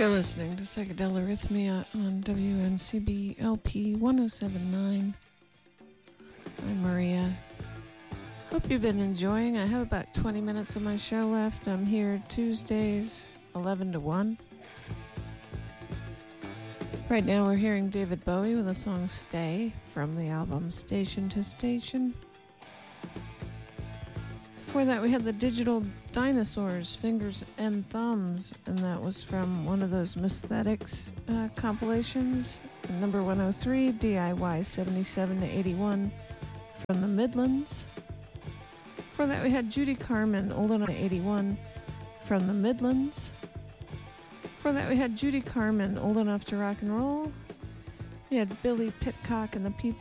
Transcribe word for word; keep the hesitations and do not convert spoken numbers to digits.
You're listening to Psychedelic Arrhythmia on W M C B L P one oh seven point nine. I'm Maria. Hope you've been enjoying. I have about twenty minutes of my show left. I'm here Tuesdays, eleven to one. Right now we're hearing David Bowie with the song Stay from the album Station to Station. Before that, we had the Digital Dinosaurs, Fingers and Thumbs, and that was from one of those Misthetics uh, compilations, number one oh three, D I Y seventy-seven to eighty-one, from the Midlands. Before that, we had Judy Carmen, Old Enough to eighty-one, from the Midlands. Before that, we had Judy Carmen, Old Enough to Rock and Roll. We had Billy Pitcock and the People